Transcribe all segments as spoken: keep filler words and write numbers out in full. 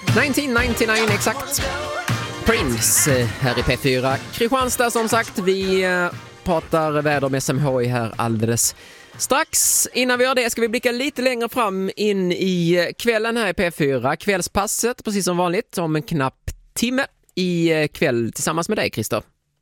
nittonhundranittionio exakt. Prince här i P fyra. Kristianstad som sagt, vi pratar väder med S M H I här alldeles strax. Innan vi gör det ska vi blicka lite längre fram in i kvällen här i P fyra. Kvällspasset precis som vanligt om en knapp timme i kväll tillsammans med dig, Christer.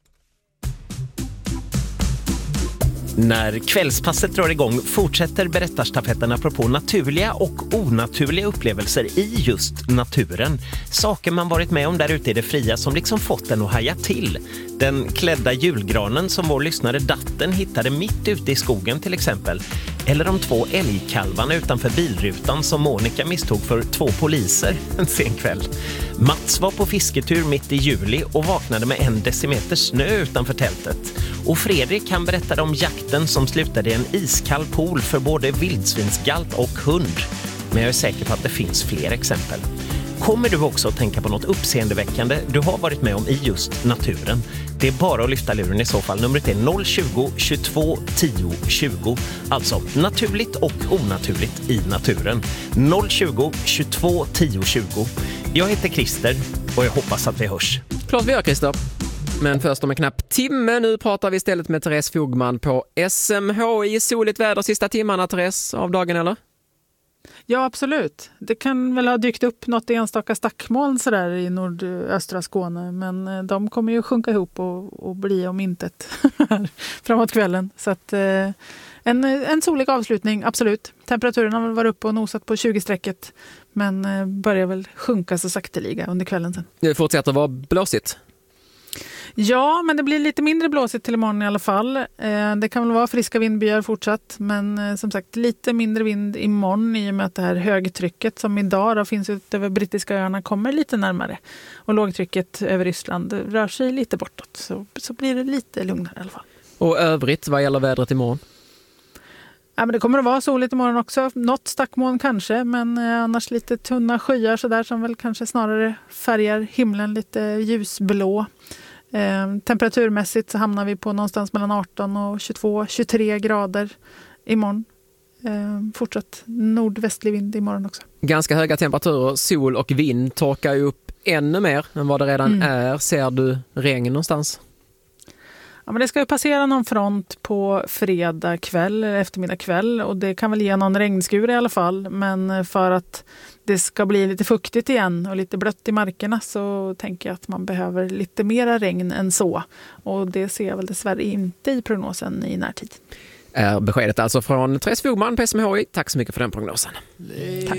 När kvällspasset drar igång fortsätter berättarstafetten apropå naturliga och onaturliga upplevelser i just naturen. Saker man varit med om där ute i det fria som liksom fått den att haja till. Den klädda julgranen som vår lyssnare Datten hittade mitt ute i skogen till exempel. Eller de två älgkalvarna utanför bilrutan som Monica misstog för två poliser en sen kväll. Mats var på fisketur mitt i juli och vaknade med en decimeter snö utanför tältet. Och Fredrik kan berätta om jakten som slutade i en iskall pool för både vildsvinsgalt och hund. Men jag är säker på att det finns fler exempel. Kommer du också att tänka på något uppseendeväckande du har varit med om i just naturen? Det är bara att lyfta luren i så fall. Numret är noll tjugo, tjugotvå, tio, tjugo. Alltså naturligt och onaturligt i naturen. noll tjugo, tjugotvå, tio, tjugo. Jag heter Christer och jag hoppas att vi hörs. Klart vi gör, Christer. Men först om en knapp timme. Nu pratar vi istället med Therese Fogman på S M H I. Soligt väder sista timmarna, Therese, av dagen eller? Ja, absolut. Det kan väl ha dykt upp något enstaka stackmoln sådär i nordöstra Skåne. Men de kommer ju sjunka ihop och, och bli om intet framåt kvällen. Så att, eh, en, en solig avslutning, absolut. Temperaturen har väl varit uppe och nosat på tjugo-strecket. Men eh, börjar väl sjunka så sakteliga under kvällen sen. Det fortsätter vara blåsigt. Ja, men det blir lite mindre blåsigt till imorgon i alla fall. Det kan väl vara friska vindbyar fortsatt, men som sagt lite mindre vind imorgon i och med att det här högtrycket som idag då finns ut över brittiska öarna kommer lite närmare. Och lågtrycket över Ryssland rör sig lite bortåt, så, så blir det lite lugnare i alla fall. Och övrigt, vad gäller vädret imorgon? Ja, men det kommer att vara soligt imorgon också. Något stackmoln kanske, men annars lite tunna skyar så där som väl kanske snarare färgar himlen lite ljusblå. Eh, temperaturmässigt så hamnar vi på någonstans mellan arton och tjugotvå till tjugotre grader imorgon. Eh, fortsatt nordvästlig vind imorgon också. Ganska höga temperaturer, sol och vind torkar ju upp ännu mer än vad det redan mm. är. Ser du regn någonstans? Ja, men det ska ju passera någon front på fredag kväll eller eftermiddag kväll och det kan väl ge någon regnskur i alla fall. Men för att det ska bli lite fuktigt igen och lite blött i markerna så tänker jag att man behöver lite mera regn än så. Och det ser jag väl dessvärre inte i prognosen i närtid. Är beskedet alltså från Therese Fogman på S M H I. Tack så mycket för den prognosen. Tack.